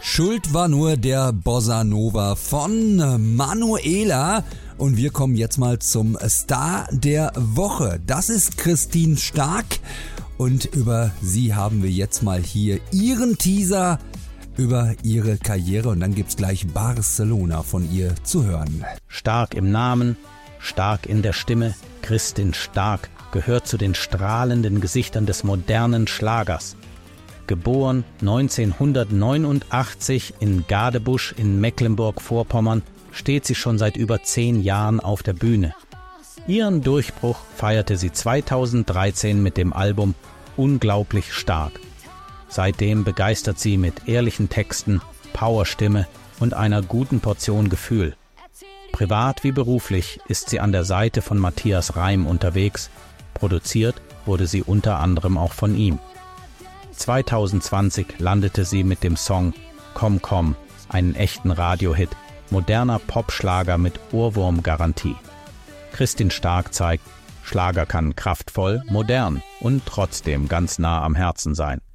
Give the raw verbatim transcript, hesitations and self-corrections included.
Schuld war nur der Bossa Nova von Manuela. Und wir kommen jetzt mal zum Star der Woche. Das ist Christine Stark. Und über sie haben wir jetzt mal hier ihren Teaser über ihre Karriere. Und dann gibt's gleich Barcelona von ihr zu hören. Stark im Namen, stark in der Stimme, Christine Stark gehört zu den strahlenden Gesichtern des modernen Schlagers. Geboren neunzehnhundertneunundachtzig in Gadebusch in Mecklenburg-Vorpommern, steht sie schon seit über zehn Jahren auf der Bühne. Ihren Durchbruch feierte sie zweitausenddreizehn mit dem Album Unglaublich stark. Seitdem begeistert sie mit ehrlichen Texten, Powerstimme und einer guten Portion Gefühl. Privat wie beruflich ist sie an der Seite von Matthias Reim unterwegs. Produziert wurde sie unter anderem auch von ihm. zweitausendzwanzig landete sie mit dem Song Komm Komm, einen echten Radiohit, moderner Popschlager mit Ohrwurmgarantie. Christine Stark zeigt, Schlager kann kraftvoll, modern und trotzdem ganz nah am Herzen sein.